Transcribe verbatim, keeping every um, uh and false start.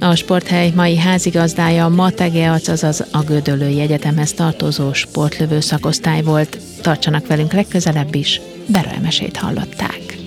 A Sporthely mai házigazdája a Mategeac, azaz a Gödöllői Egyetemhez tartozó sportlövő szakosztály volt. Tartsanak velünk legközelebb is, Bera Emesét hallották.